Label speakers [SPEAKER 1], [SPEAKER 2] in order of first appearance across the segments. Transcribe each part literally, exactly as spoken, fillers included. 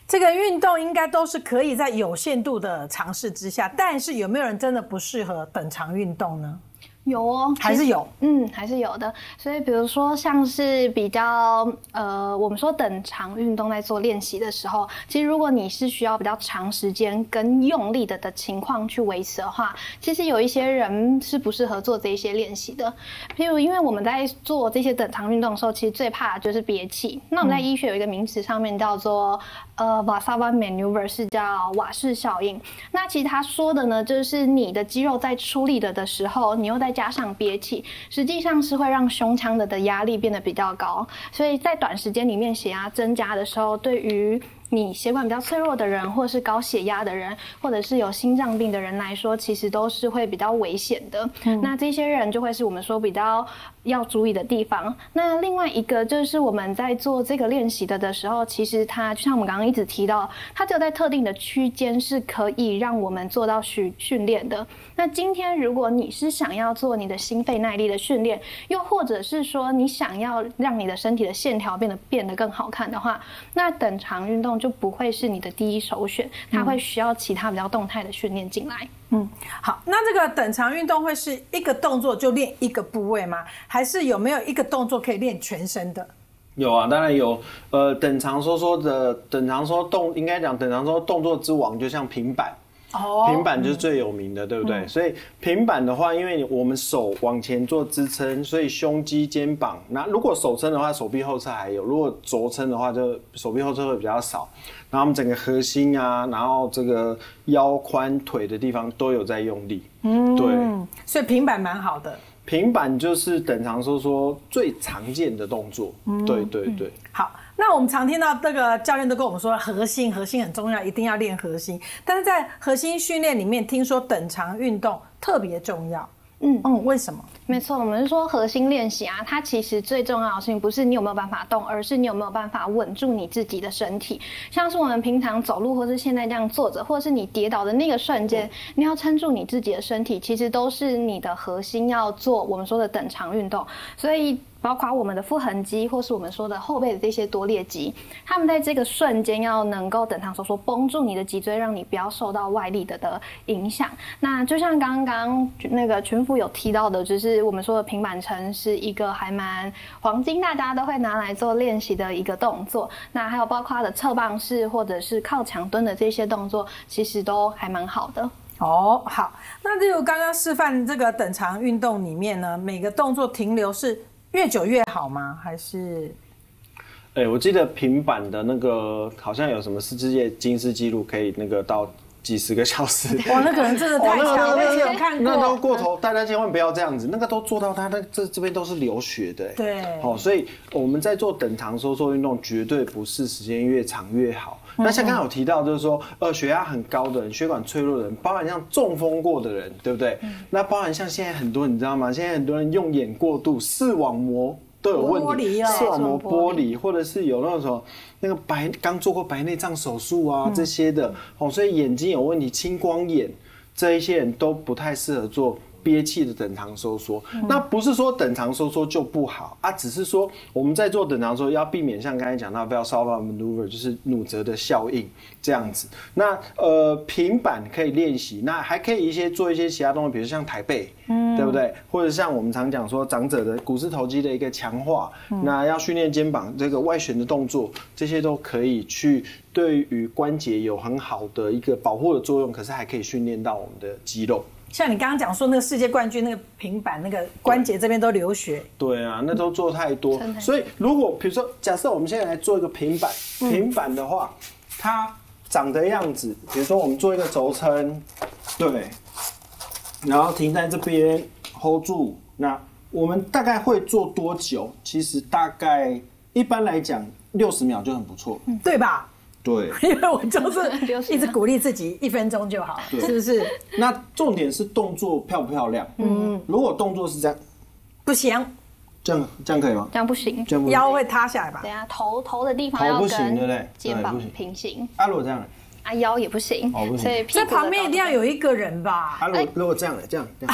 [SPEAKER 1] 这个运动应该都是可以在有限度的尝试之下，但是有没有人真的不适合等长运动呢？
[SPEAKER 2] 有哦，
[SPEAKER 1] 还是有，
[SPEAKER 2] 嗯，还是有的。所以比如说像是比较呃，我们说等长运动在做练习的时候，其实如果你是需要比较长时间跟用力的的情况去维持的话，其实有一些人是不适合做这些练习的。譬如因为我们在做这些等长运动的时候，其实最怕的就是憋气。那我们在医学有一个名词上面叫做呃 Valsalva maneuver， 是叫瓦氏效应。那其实他说的呢，就是你的肌肉在出力的的时候，你又在加上憋气，实际上是会让胸腔的的压力变得比较高，所以在短时间里面血压增加的时候，对于你血管比较脆弱的人，或者是高血压的人，或者是有心脏病的人来说，其实都是会比较危险的。嗯、那这些人就会是我们说比较要注意的地方。那另外一个就是我们在做这个练习的的时候，其实它就像我们刚刚一直提到，它只有在特定的区间是可以让我们做到训训练的。那今天如果你是想要做你的心肺耐力的训练，又或者是说你想要让你的身体的线条变得变得更好看的话，那等长运动就不会是你的第一首选，它会需要其他比较动态的训练进来。
[SPEAKER 1] 嗯，好，那这个等长运动会是一个动作就练一个部位吗？还是有没有一个动作可以练全身的？
[SPEAKER 3] 有啊，当然有。呃，等长收缩的等长收动，应该讲等长收动作之王，就像平板。哦，平板就是最有名的，嗯、对不对？嗯、所以平板的话，因为我们手往前做支撑，所以胸肌、肩膀。那如果手撑的话，手臂后侧还有；如果轴撑的话，就手臂后侧会比较少。然后我们整个核心啊，然后这个腰髋腿的地方都有在用力。嗯，对。
[SPEAKER 1] 所以平板蛮好的。
[SPEAKER 3] 平板就是等长收缩最常见的动作。嗯、对对对。
[SPEAKER 1] 好。那我们常听到这个教练都跟我们说，核心核心很重要，一定要练核心。但是在核心训练里面，听说等长运动特别重要。嗯嗯，为什么？
[SPEAKER 2] 没错，我们是说核心练习啊，它其实最重要的事情不是你有没有办法动，而是你有没有办法稳住你自己的身体。像是我们平常走路，或是现在这样坐着，或者是你跌倒的那个瞬间，你要撑住你自己的身体，其实都是你的核心要做我们说的等长运动。所以包括我们的腹横肌，或是我们说的后背的这些多裂肌，他们在这个瞬间要能够等长收缩，绷住你的脊椎，让你不要受到外力的的影响。那就像刚刚那个群夫有提到的，就是我们说的平板撑是一个还蛮黄金，大家都会拿来做练习的一个动作。那还有包括的侧棒式或者是靠墙蹲的这些动作，其实都还蛮好的。
[SPEAKER 1] 哦，好，那就刚刚示范这个等长运动里面呢，每个动作停留是越久越好吗？还是？
[SPEAKER 3] 哎、欸，我记得平板的那个好像有什么世界金氏纪录，可以那个到几十个小时。
[SPEAKER 1] 哇，那可能真的太强了，而且有看过。
[SPEAKER 3] 那都过头，大家千万不要这样子，那个都做到他那这这边都是流血的、欸。
[SPEAKER 1] 对。好、
[SPEAKER 3] 哦，所以我们在做等长收缩运动，绝对不是时间越长越好。那像刚刚有提到，就是说，呃，血压很高的人、血管脆弱的人，包含像中风过的人，对不对？嗯、那包含像现在很多，你知道吗？现在很多人用眼过度，视网膜都有问题，视网膜剥离，或者是有那种什么那个白刚做过白内障手术啊、嗯、这些的，哦，所以眼睛有问题，青光眼这一些人都不太适合做憋气的等长收缩。嗯、那不是说等长收缩就不好啊，只是说我们在做等长收缩要避免像刚才讲到 Valsalva maneuver， 就是努泽的效应这样子。那呃平板可以练习，那还可以一些做一些其他动作，比如像抬背。嗯，对不对？或者像我们常讲说，长者的股四头肌的一个强化，嗯、那要训练肩膀这个外旋的动作，这些都可以去对于关节有很好的一个保护的作用，可是还可以训练到我们的肌肉。
[SPEAKER 1] 像你刚刚讲说那个世界冠军那个平板那个关节这边都流血。
[SPEAKER 3] 对啊，那都做太多。嗯、所以如果比如说，假设我们现在来做一个平板，嗯、平板的话，它长的样子，比如说我们做一个轴撑，对。然后停在这边 hold 住，那我们大概会做多久？其实大概一般来讲六十秒就很不错，
[SPEAKER 1] 嗯、对吧？
[SPEAKER 3] 对，
[SPEAKER 1] 因为我就是一直鼓励自己一分钟就好，是不是？
[SPEAKER 3] 那重点是动作漂不漂亮？嗯，如果动作是这样，
[SPEAKER 1] 不行，
[SPEAKER 3] 这样这样可以吗？
[SPEAKER 2] 这样不行，
[SPEAKER 3] 这样不行，
[SPEAKER 1] 腰会塌下来吧？
[SPEAKER 2] 对啊，头头的地方要跟肩膀平行。
[SPEAKER 3] 啊，如果这样。
[SPEAKER 2] 啊，腰也不行，
[SPEAKER 3] 哦不行，
[SPEAKER 2] 所以
[SPEAKER 1] 这旁边一定要有一个人吧？
[SPEAKER 3] 啊，如果如果这样的，这样这样，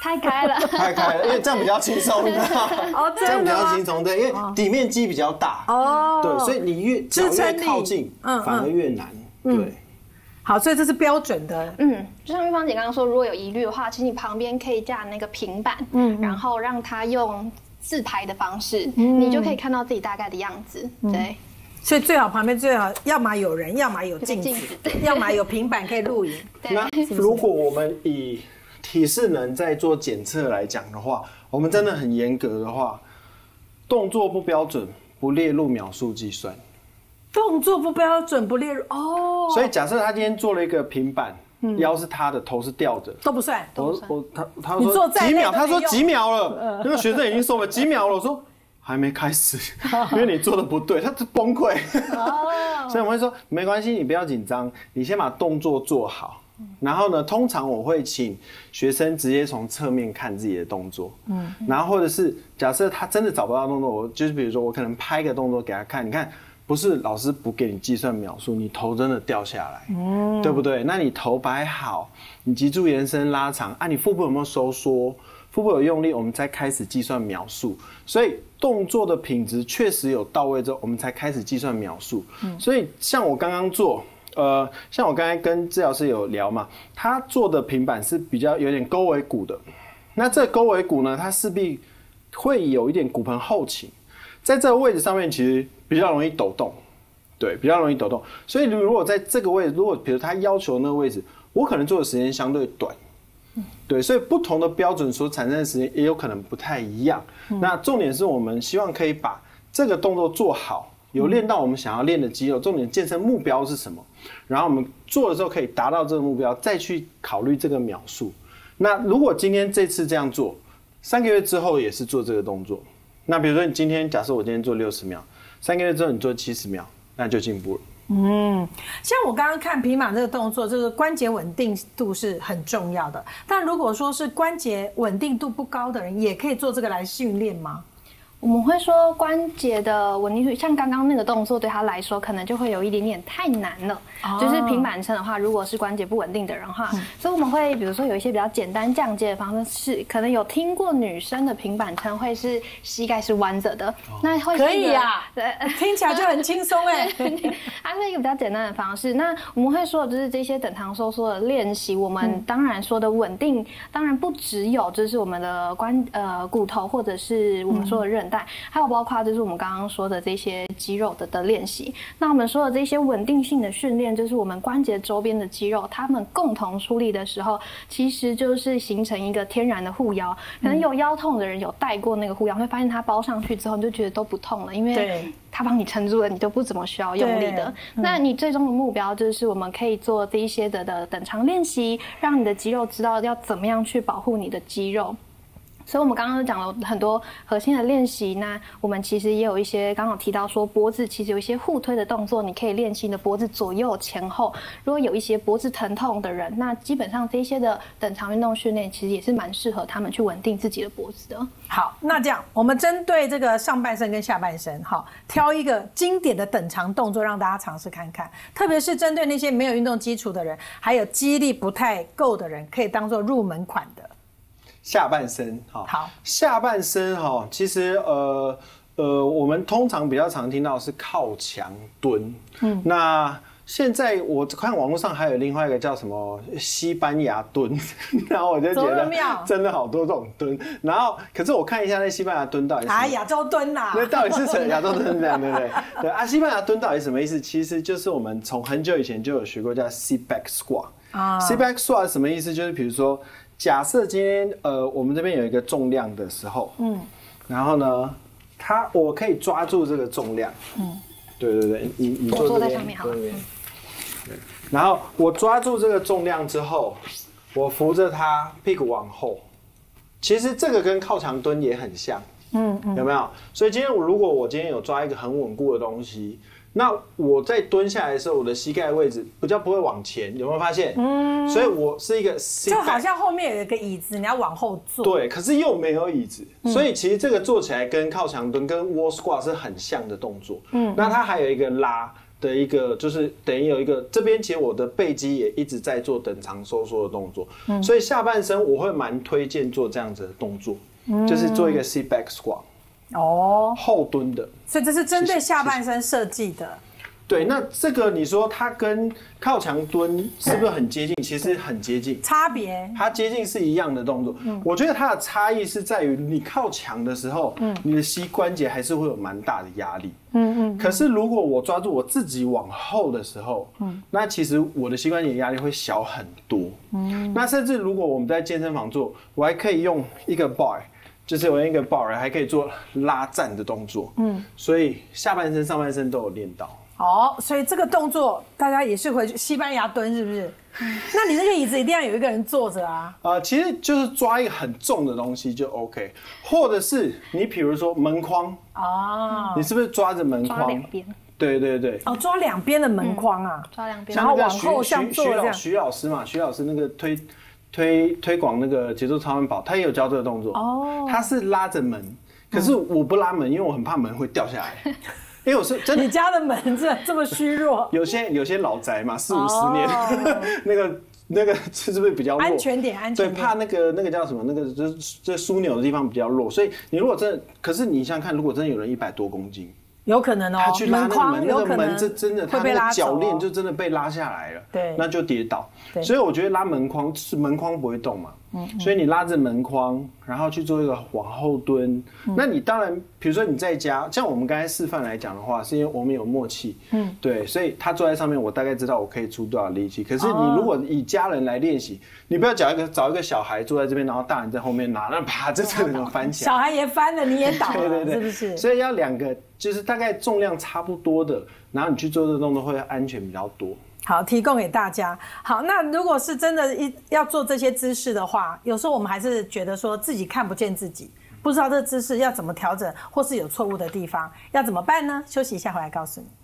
[SPEAKER 2] 太开了，
[SPEAKER 3] 太开了，因为这样比较轻松，你知道吗？
[SPEAKER 1] 哦，
[SPEAKER 3] 这样比
[SPEAKER 1] 真的吗？
[SPEAKER 3] 较轻松，对，因为底面积比较大，
[SPEAKER 1] 哦，
[SPEAKER 3] 对，所以你越脚越
[SPEAKER 1] 支撑力
[SPEAKER 3] 靠近，
[SPEAKER 1] 嗯
[SPEAKER 3] 反而越难，
[SPEAKER 1] 嗯
[SPEAKER 3] 对。
[SPEAKER 1] 好，所以这是标准的。
[SPEAKER 2] 嗯，就像玉芳姐刚刚说，如果有疑虑的话，其实你旁边可以架那个平板，嗯，然后让它用自拍的方式，嗯，你就可以看到自己大概的样子，嗯、对。
[SPEAKER 1] 所以最好旁边最好要么有人，要么有镜子，
[SPEAKER 2] 镜子
[SPEAKER 1] 要么有平板可以录影。
[SPEAKER 3] 那如果我们以体适能在做检测来讲的话，我们真的很严格的话，动作不标准不列入秒数计算。
[SPEAKER 1] 动作不标准不列入哦，
[SPEAKER 3] 所以假设他今天做了一个平板，嗯、腰是他的，头是吊着，
[SPEAKER 1] 都不算。
[SPEAKER 3] 我我他他
[SPEAKER 1] 说
[SPEAKER 3] 说几秒，他说
[SPEAKER 1] 他
[SPEAKER 3] 几秒了，那个学生已经说了几秒了，我说还没开始，因为你做的不对，他就崩溃。哦，所以我们会说没关系，你不要紧张，你先把动作做好。然后呢，通常我会请学生直接从侧面看自己的动作，嗯，然后或者是假设他真的找不到动作，我就是比如说我可能拍个动作给他看，你看。不是老师不给你计算秒数，你头真的掉下来，嗯，对不对？那你头摆好，你脊柱延伸拉长，啊，你腹部有没有收缩？腹部有用力，我们才开始计算秒数。所以动作的品质确实有到位之后，我们才开始计算秒数。嗯，所以像我刚刚做，呃，像我刚才跟治疗师有聊嘛，他做的平板是比较有点勾尾骨的，那这勾尾骨呢，它势必会有一点骨盆后倾，在这个位置上面其实。比较容易抖动，对，比较容易抖动。所以如果在这个位置，如果比如他要求的那个位置，我可能做的时间相对短，对，所以不同的标准所产生的时间也有可能不太一样。嗯、那重点是我们希望可以把这个动作做好，有练到我们想要练的肌肉。重点健身目标是什么？然后我们做的时候可以达到这个目标，再去考虑这个秒数。那如果今天这次这样做，三个月之后也是做这个动作，那比如说你今天假设我今天做六十秒。三个月之后你做七十秒，那就进步了。
[SPEAKER 1] 嗯，像我刚刚看平板这个动作，就是关节稳定度是很重要的。但如果说是关节稳定度不高的人，也可以做这个来训练吗？
[SPEAKER 2] 我们会说关节的稳定度，像刚刚那个动作对他来说，可能就会有一点点太难了。哦、就是平板撑的话，如果是关节不稳定的人的话，嗯、所以我们会比如说有一些比较简单降阶的方式，是可能有听过女生的平板撑会是膝盖是弯着的，哦、那会
[SPEAKER 1] 可以啊，对，听起来就很轻松哎。
[SPEAKER 2] 它是一个比较简单的方式。那我们会说的就是这些等长收缩的练习，我们当然说的稳定，嗯、当然不只有就是我们的关呃骨头或者是我们说的韧带。嗯还有包括就是我们刚刚说的这些肌肉的的练习，那我们说的这些稳定性的训练，就是我们关节周边的肌肉，它们共同出力的时候，其实就是形成一个天然的护腰。可能有腰痛的人有戴过那个护腰，会发现它包上去之后，你就觉得都不痛了，因为它帮你撑住了，你都不怎么需要用力的。嗯、那你最终的目标就是我们可以做这一些的的等长练习，让你的肌肉知道要怎么样去保护你的肌肉。所以我们刚刚讲了很多核心的练习，那我们其实也有一些刚好提到说脖子其实有一些互推的动作，你可以练习你的脖子左右前后。如果有一些脖子疼痛的人，那基本上这些的等长运动训练其实也是蛮适合他们去稳定自己的脖子的。
[SPEAKER 1] 好，那这样我们针对这个上半身跟下半身，好，挑一个经典的等长动作让大家尝试看看，特别是针对那些没有运动基础的人，还有肌力不太够的人，可以当做入门款的。
[SPEAKER 3] 下半身，
[SPEAKER 1] 好，
[SPEAKER 3] 下半身哈，其实呃呃，我们通常比较常听到是靠墙蹲，嗯，那现在我看网络上还有另外一个叫什么西班牙蹲，然后我就觉得真的好多这种蹲，然后可是我看一下那西班牙蹲到底是
[SPEAKER 1] 啊亚洲蹲呐，
[SPEAKER 3] 那到底是什么亚洲蹲这样对不对？对啊，西班牙蹲到底什么意思？其实就是我们从很久以前就有学过叫 sit back squat 啊 ，sit back squat 什么意思？就是比如说。假设今天呃，我们这边有一个重量的时候，嗯，然后呢，它我可以抓住这个重量，嗯，对对对，你你
[SPEAKER 2] 坐在上面好了，
[SPEAKER 3] 对，然后我抓住这个重量之后，我扶着它屁股往后，其实这个跟靠墙蹲也很像，嗯嗯，有没有？所以今天我如果我今天有抓一个很稳固的东西。那我在蹲下来的时候，我的膝盖位置比较不会往前，有没有发现？嗯，所以我是一个
[SPEAKER 1] 就好像后面有一个椅子，你要往后坐。
[SPEAKER 3] 对，可是又没有椅子，嗯、所以其实这个做起来跟靠墙蹲、跟 wall squat 是很像的动作。嗯，那它还有一个拉的一个，就是等于有一个这边，其实我的背肌也一直在做等长收缩的动作，嗯、所以下半身我会蛮推荐做这样子的动作，嗯、就是做一个 sit back squat， 哦，后蹲的，
[SPEAKER 1] 所以这是针对下半身设计的。
[SPEAKER 3] 对，那这个你说它跟靠墙蹲是不是很接近？其实很接近，
[SPEAKER 1] 差别
[SPEAKER 3] 它接近是一样的动作。嗯、我觉得它的差异是在于你靠墙的时候，嗯、你的膝关节还是会有蛮大的压力。嗯嗯。可是如果我抓住我自己往后的时候，嗯，那其实我的膝关节压力会小很多。嗯。那甚至如果我们在健身房做，我还可以用一个 bar。就是我用一个 bar 还可以做拉站的动作，嗯，所以下半身、上半身都有练到。
[SPEAKER 1] 哦，所以这个动作大家也是回去西班牙蹲，是不是？嗯，那你那个椅子一定要有一个人坐着啊。
[SPEAKER 3] 呃，其实就是抓一个很重的东西就 OK， 或者是你比如说门框哦，你是不是抓着门框？
[SPEAKER 2] 抓两边。
[SPEAKER 3] 对对对。
[SPEAKER 1] 哦，抓两边的门框啊，
[SPEAKER 2] 嗯、抓两边，
[SPEAKER 1] 然后往后像做这样。
[SPEAKER 3] 徐老师嘛，徐老师那个推。推推广那个节奏超慢跑，他也有教这个动作。哦，他是拉着门，可是我不拉门，因为我很怕门会掉下来。因为我是真的，
[SPEAKER 1] 你家的门这这么虚弱。
[SPEAKER 3] 有些有些老宅嘛，四五十年，哦、那个那个是不是比较弱？
[SPEAKER 1] 安全点，安全点。
[SPEAKER 3] 对，怕那个那个叫什么？那个就是这枢纽的地方比较弱，所以你如果真的，可是你想想看，如果真的有人一百多公斤。
[SPEAKER 1] 有可能哦，
[SPEAKER 3] 他去拉那个门，那个门这真的，
[SPEAKER 1] 他
[SPEAKER 3] 那个铰链就真的被拉下来了，
[SPEAKER 1] 对，
[SPEAKER 3] 那就跌倒。所以我觉得拉门框是门框不会动嘛，嗯，所以你拉着门框，然后去做一个往后蹲。嗯、那你当然，比如说你在家，像我们刚才示范来讲的话，是因为我们有默契，嗯，对，所以他坐在上面，我大概知道我可以出多少力气。可是你如果以家人来练习，你不要找一个找一个小孩坐在这边，然后大人在后面拿，那啪，这整个翻起来，
[SPEAKER 1] 小孩也翻了，你也倒了，对对对，是不是？
[SPEAKER 3] 所以要两个。就是大概重量差不多的，然后你去做这个动作会安全比较多。
[SPEAKER 1] 好，提供给大家。好，那如果是真的要做这些姿势的话，有时候我们还是觉得说自己看不见自己，不知道这个姿势要怎么调整，或是有错误的地方，要怎么办呢？休息一下，回来告诉你。